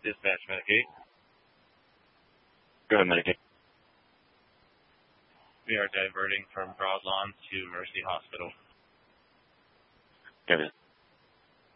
Dispatch Medicaid. Go ahead, Medicaid. We are diverting from Broadlawn to Mercy Hospital. Got it.